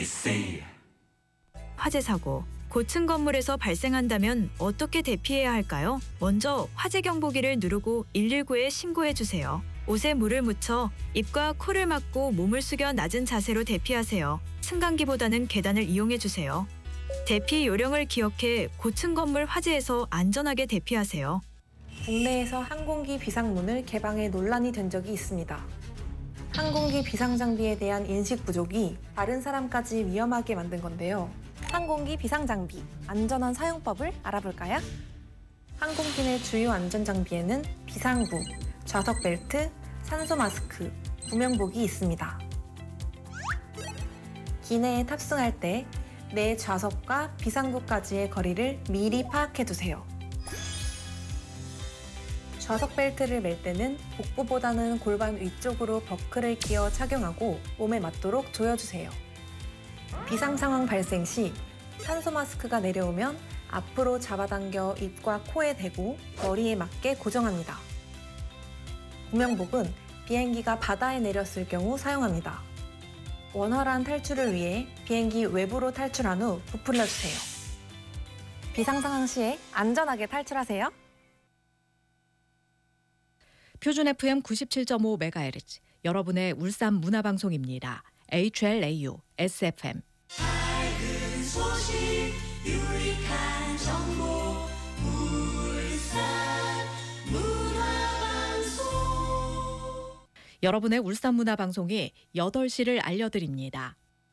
MBC 화재 사고, 고층 건물에서 발생한다면 어떻게 대피해야 할까요? 먼저 화재 경보기를 누르고 119에 신고해 주세요. 옷에 물을 묻혀 입과 코를 막고 몸을 숙여 낮은 자세로 대피하세요. 승강기보다는 계단을 이용해 주세요. 대피 요령을 기억해 고층 건물 화재에서 안전하게 대피하세요. 국내에서 항공기 비상문을 개방해 논란이 된 적이 있습니다. 항공기 비상장비에 대한 인식 부족이 다른 사람까지 위험하게 만든 건데요. 항공기 비상장비, 안전한 사용법을 알아볼까요? 항공기 내 주요 안전장비에는 비상구, 좌석 벨트, 산소 마스크, 구명복이 있습니다. 기내에 탑승할 때 내 좌석과 비상구까지의 거리를 미리 파악해두세요. 좌석 벨트를 멜 때는 복부보다는 골반 위쪽으로 버클을 끼워 착용하고 몸에 맞도록 조여주세요. 비상 상황 발생 시 산소 마스크가 내려오면 앞으로 잡아당겨 입과 코에 대고 머리에 맞게 고정합니다. 구명복은 비행기가 바다에 내렸을 경우 사용합니다. 원활한 탈출을 위해 비행기 외부로 탈출한 후 부풀려주세요. 비상 상황 시에 안전하게 탈출하세요. 표준 FM 97.5MHz 여러분의 울산 문화방송입니다. HLAU SFM. 밝은 소식 유익한 정보 울산 문화방송 여러분의 울산 문화방송이 8시를 알려드립니다.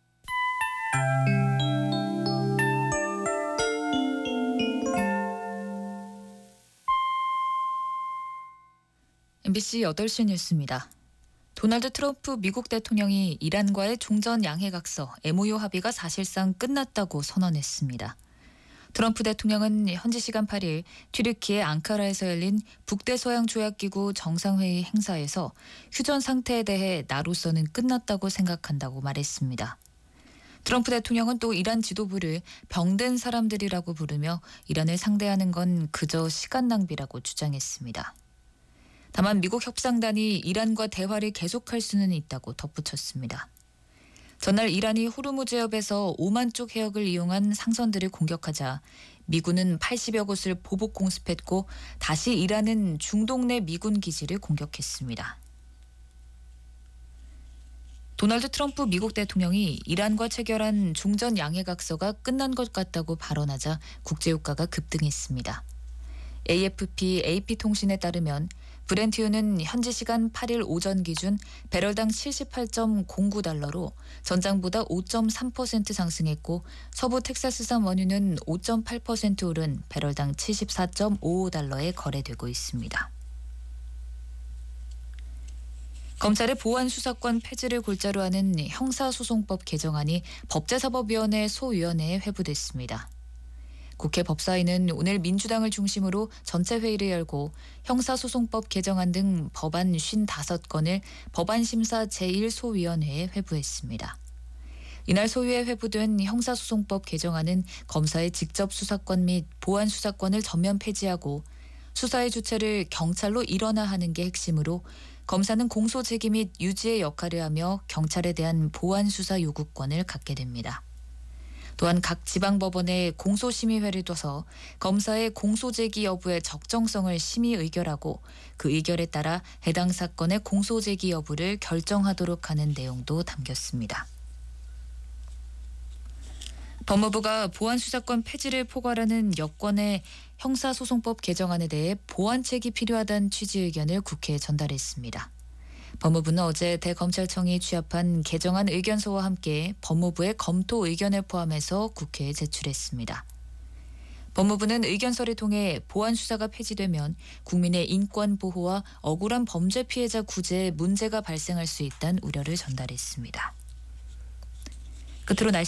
MBC 8시 뉴스입니다. 도널드 트럼프 미국 대통령이 이란과의 종전 양해각서 MOU 합의가 사실상 끝났다고 선언했습니다. 트럼프 대통령은 현지 시간 8일 튀르키예 앙카라에서 열린 북대서양조약기구 정상회의 행사에서 휴전 상태에 대해 나로서는 끝났다고 생각한다고 말했습니다. 트럼프 대통령은 또 이란 지도부를 병든 사람들이라고 부르며 이란을 상대하는 건 그저 시간 낭비라고 주장했습니다. 다만 미국 협상단이 이란과 대화를 계속할 수는 있다고 덧붙였습니다. 전날 이란이 호르무즈 해협에서 오만 쪽 해역을 이용한 상선들을 공격하자 미군은 80여 곳을 보복 공습했고 다시 이란은 중동 내 미군 기지를 공격했습니다. 도널드 트럼프 미국 대통령이 이란과 체결한 종전 양해각서가 끝난 것 같다고 발언하자 국제유가가 급등했습니다. AFP, AP통신에 따르면 브렌트유는 현지 시간 8일 오전 기준 배럴당 78.09달러로 전장보다 5.3% 상승했고 서부 텍사스산 원유는 5.8% 오른 배럴당 74.55달러에 거래되고 있습니다. 검찰의 보안 수사권 폐지를 골자로 하는 형사소송법 개정안이 법제사법위원회 소위원회에 회부됐습니다. 국회 법사위는 오늘 민주당을 중심으로 전체 회의를 열고 형사소송법 개정안 등 법안 55건을 법안심사 제1소위원회에 회부했습니다. 이날 소위에 회부된 형사소송법 개정안은 검사의 직접 수사권 및 보안 수사권을 전면 폐지하고 수사의 주체를 경찰로 일원화하는 게 핵심으로 검사는 공소 제기 및 유지의 역할을 하며 경찰에 대한 보안 수사 요구권을 갖게 됩니다. 또한 각 지방법원에 공소심의회를 둬서 검사의 공소제기 여부의 적정성을 심의 의결하고 그 의결에 따라 해당 사건의 공소제기 여부를 결정하도록 하는 내용도 담겼습니다. 법무부가 보안수사권 폐지를 포괄하는 여권의 형사소송법 개정안에 대해 보완책이 필요하다는 취지 의견을 국회에 전달했습니다. 법무부는 어제 대검찰청이 취합한 개정안 의견서와 함께 법무부의 검토 의견을 포함해서 국회에 제출했습니다. 법무부는 의견서를 통해 보안 수사가 폐지되면 국민의 인권 보호와 억울한 범죄 피해자 구제에 문제가 발생할 수 있다는 우려를 전달했습니다. 끝으로 날씨